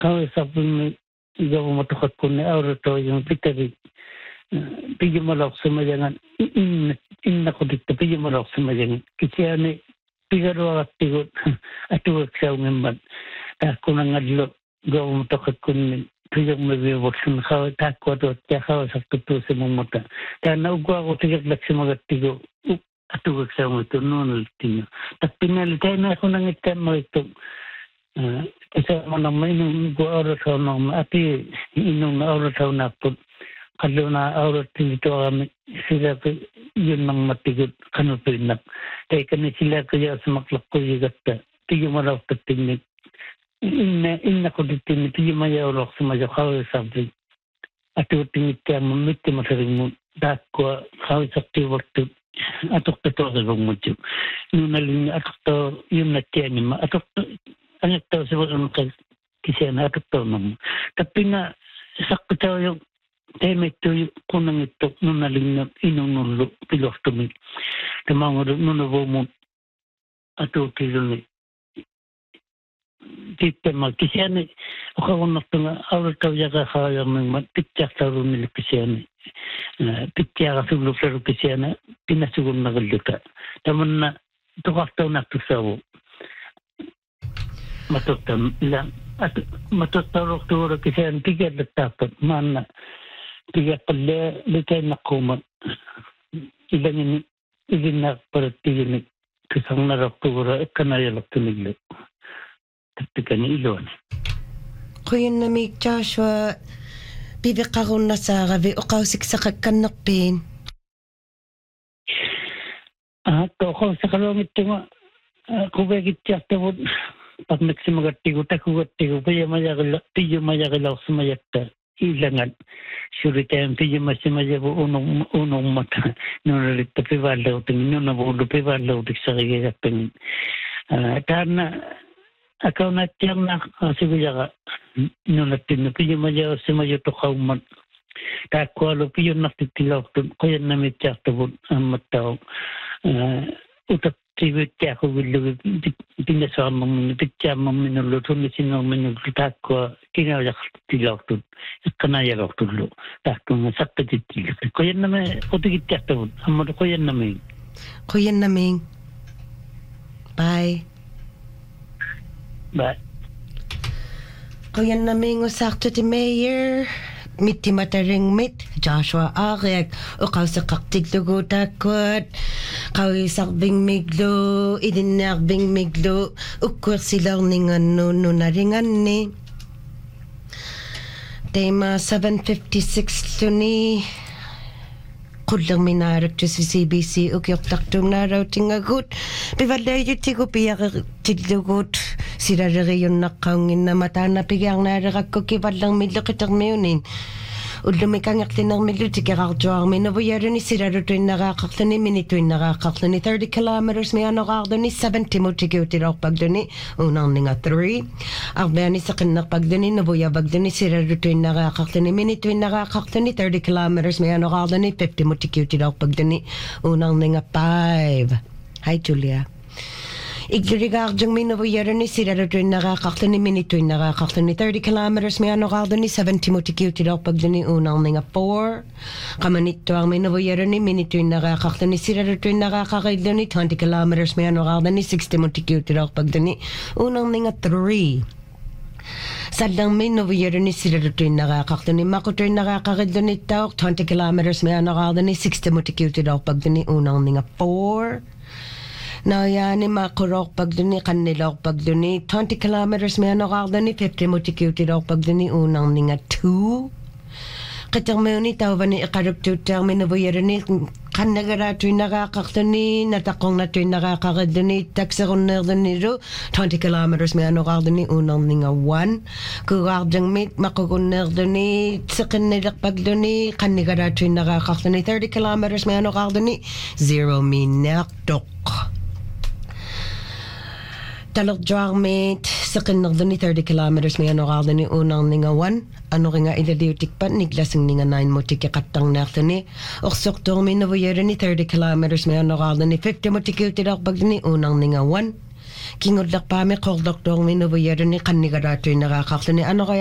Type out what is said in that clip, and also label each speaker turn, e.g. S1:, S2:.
S1: kausapin igaw matukat ko ni aura to yung pitari pigi malak sumayangan inna ko dito pigi malak sumayangan kasi ani pigaro atigot atuwag sa umimban ako nang adlo gaw matukat ko ni pigi mabibok sa nakaw takwa to at kahaw sa tuto sa mamuta kaya naugwa ko tigak lak sa mga tigo atuwag sa umito noon tinyo at pinalitay na ako nang itan mo ito kasi manang may nung oras ako nung ati inong na oras ako na po kalau na oras dito kami sila ko yun nang matigod kanupinak kaya kani sila kaya sumaklak ko yung gata tiyo maraw patinig inna ko dito tiyo maya oras sumayo kawai sabi ati tingit kaya mamiti masaring mo dako kawai sakti waktu atok tato sa gumucho nung naling atok to yung natya niya atok to anak tahu sebelum kisah anak tahu nama. Tapi na sakit tahu yung tema itu kunang itu nunaling na inong nulu pilih tumi. Temang ada nunabomu atau kilo ni. Kita mak kisah ni. Aku nak tengah awal tahu jaga kaya memang picak tahu ni kisah ni. Picak sebelum tahu kisah ni pinasugun nagalika. Taman na tukar tahu nak tu sawo. Matutam lang at matutarok tuwa kasi ang tiga na tapat mana tiga pala litay na kumat ilan na para tiga ni kisang narok tuwa kanayalak tuniglo tiga ni ilon
S2: Kuya namig Joshua bibikaron na sa gabi o kausik sa kakanakpin
S1: to ko sa kalongit tunga kubagit siya tawad pag nagsimagatigo takugatigo kaya tiyo mayagalaw sumayakta ilangan suri tayong tiyo masimayago unong mata nunalit na pivalaw tingin nunabulo pivalaw dik sa kagagapin karena akaw na tiyang nakasibuya ka nunatin na tiyo mayago simayo to kaumat kakwalo piyo nakitilaw kaya namit siya tabot ang mataw utak Tiwit kaya ako wilog pinasama mo pitya mo minuluto ni sino minulutak ko kinaya tilaw to kanaya ko tulo takto na sakta titil ko yan naman utigit kaya to amo ko yan naman bye ko yan naman usakto ti mayor Miti mataring mit Joshua Arek o kausa kaktiglugo takot kawisak bing miglo idinak bing miglo ukur silang ningan no naringan ni tema 7:56 to ni kudlang minarak to si CBC ukyok taktum na raw tingagut pivalay yutigo piyak tiglugot sirarari yung nakangin na mata na pigyang narakak ko kivalang midlo kitang mayunin Udlumi kang yakli ng midlo tikakaktuang minabuyaran ni siraro tuwing nakakakta ni minituin nakakakta ni 30 kilometers may anokakta ni 70 mo tikiyutirok pagdo ni unang ninga 3 akbaya ni sa kinak pagdo ni nabuya bagdo ni siraro tuwing nakakakta ni minituin nakakakta ni 30 kilometers may anokakta ni 50 mo tikiyutirok pagdo ni unang ninga 5 Hi Julia Iglirigar jang minabuyaran ni siraro tuwing nakakakta ni minituin nakakakta ni 30 kilometers may anokakta ni 70 mo tikiyutirok pagdo ni unang ninga 4 kamanito ang minabuyaran ni minituin nakakakta ni siraro tuwing nakakakaido ni 20 kilometers may anokakta ni 60 mo tikiyutirok pagdo ni unang ninga 3 Sadang may nabuyaran ni siraro tuwing nakakakta ni makutuwing nakakakaido ni tawak 20 kilometers may anokakta ni 60 mo tikiyutirok pagdo ni unang ninga 4 Now yani makurok pagduni kanilok pagduni 20 kilometers may anokakda ni 50 mo tikiyutirok pagduni unang ninga 2 Katang may ni tawa ni ikarap tutang may nabuyaran ni kanagara tuwing nakakakta ni natakong na tuwing nakakakada ni taksakon na ni ro 20 kilometers may anokakda ni unang ninga 1 Kukakdang may makukun na ni sakin nilak pagduni kanagara tuwing nakakakta ni 30 kilometers may anokakda ni 0 minaktok Talok drag mate sa kinagdo ni 30 kilometers may anokakda ni unang ninga 1 ano nga ilaliutik pa niglasing ninga 9 mo tikikatang nakto ni oksok to may nabuyaran ni 30 kilometers may anokakda ni 50 mo tikiyutirak pag ni unang ninga 1 kingullaqpaami qorlortuarmi nuviaruni qannigalaattui neraqarluni ano